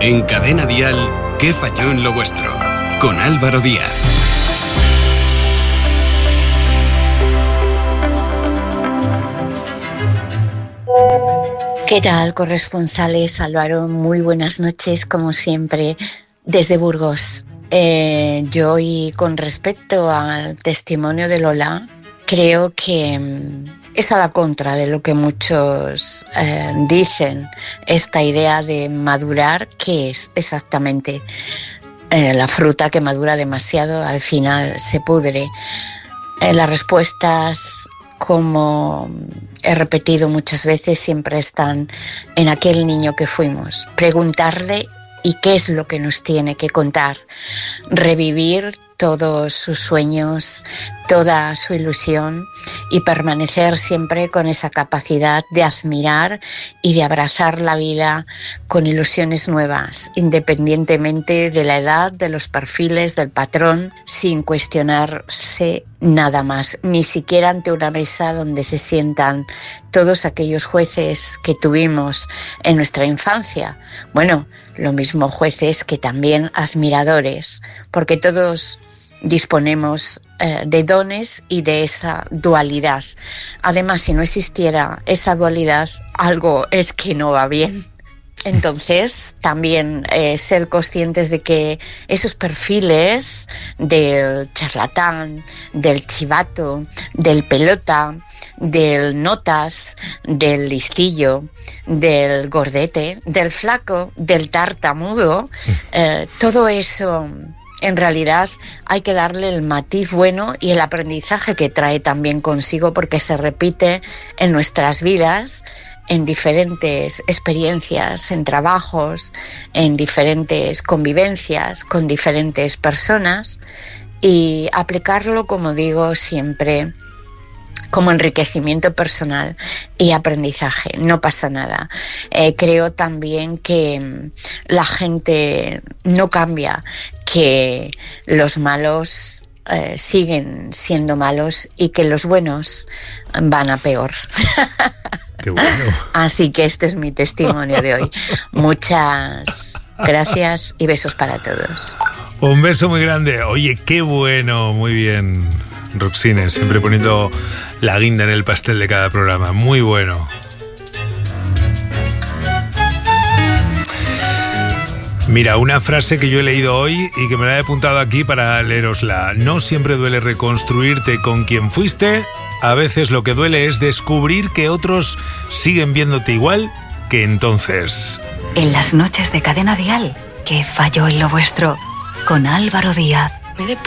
En Cadena Dial, ¿qué falló en lo vuestro? Con Álvaro Díaz. ¿Qué tal, corresponsales? Álvaro, muy buenas noches, como siempre, desde Burgos. Yo, y con respecto al testimonio de Lola, creo que es a la contra de lo que muchos dicen. Esta idea de madurar, ¿qué es exactamente? La fruta que madura demasiado al final se pudre. Las respuestas, como he repetido muchas veces, siempre están en aquel niño que fuimos. Preguntarle y qué es lo que nos tiene que contar. Revivir todos sus sueños, toda su ilusión y permanecer siempre con esa capacidad de admirar y de abrazar la vida con ilusiones nuevas, independientemente de la edad, de los perfiles, del patrón, sin cuestionarse nada más, ni siquiera ante una mesa donde se sientan todos aquellos jueces que tuvimos en nuestra infancia. Bueno, lo mismo jueces que también admiradores, porque todos disponemos de dones y de esa dualidad. Además, si no existiera esa dualidad, algo es que no va bien. Entonces, también ser conscientes de que esos perfiles del charlatán, del chivato, del pelota, del notas, del listillo, del gordete, del flaco, del tartamudo, todo eso, en realidad hay que darle el matiz bueno y el aprendizaje que trae también consigo, porque se repite en nuestras vidas, en diferentes experiencias, en trabajos, en diferentes convivencias con diferentes personas, y aplicarlo, como digo siempre, como enriquecimiento personal y aprendizaje. No pasa nada. Creo también que la gente no cambia, que los malos siguen siendo malos y que los buenos van a peor. Qué bueno. Así que este es mi testimonio de hoy. Muchas gracias y besos para todos. Un beso muy grande. Oye, qué bueno, muy bien, Roxine, siempre poniendo la guinda en el pastel de cada programa. Muy bueno. Mira, una frase que yo he leído hoy y que me la he apuntado aquí para leerosla. No siempre duele reconstruirte con quien fuiste. A veces lo que duele es descubrir que otros siguen viéndote igual que entonces. En las noches de Cadena Dial, ¿qué falló en lo vuestro? Con Álvaro Díaz.